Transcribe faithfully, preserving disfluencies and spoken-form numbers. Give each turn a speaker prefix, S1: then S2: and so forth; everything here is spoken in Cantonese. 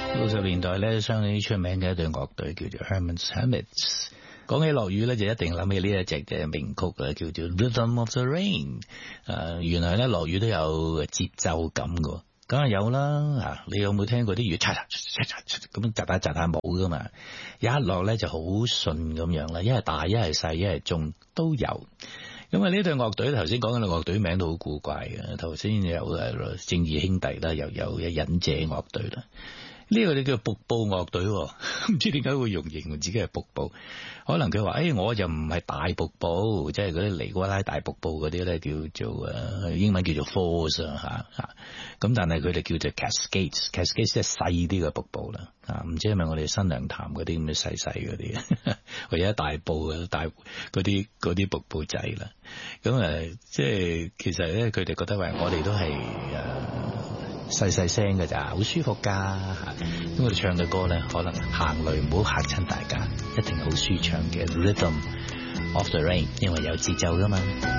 S1: 六十年代咧，相當出名嘅一隊樂隊叫做 Herman's Hermits。講起落雨咧，就一定諗起呢一隻嘅名曲啊，叫做 Rhythm of the Rain。誒，原來咧落雨都有節奏感㗎，梗係有啦。啊，你有冇聽過啲雨嚓嚓嚓嚓嚓咁窒下窒下冇噶嘛？一落咧就好順咁樣啦，一係大，一係細，一係中都有。咁啊，呢隊樂隊頭先講緊嘅樂隊名都好古怪嘅。頭先有誒正義兄弟啦，又有一忍者樂隊啦。呢個你叫瀑布樂隊，唔知點解會用形容自己係瀑布？可能佢話：誒、哎，我就唔係大瀑布，即係嗰啲尼瓜拉大瀑布嗰啲咧，叫做誒英文叫做 falls 啊嚇嚇。咁但係佢哋叫做 cascades，cascades 即係細啲嘅瀑布啦。啊，唔知係咪我哋新娘潭嗰啲咁嘅細細嗰啲，或者大埔嘅大嗰啲嗰啲瀑布仔啦。咁誒，即係其實咧，佢哋覺得話我哋都係誒細細聲嘅咋，好舒服㗎嚇。咁我哋唱嘅歌咧，可能行雷唔好嚇親大家，一定好舒暢嘅 Rhythm of the Rain，因為有節奏㗎嘛。